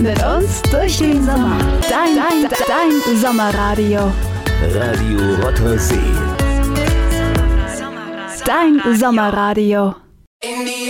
Mit uns durch den Sommer. Dein Sommerradio. Radio Rotter See. Dein Sommerradio. In the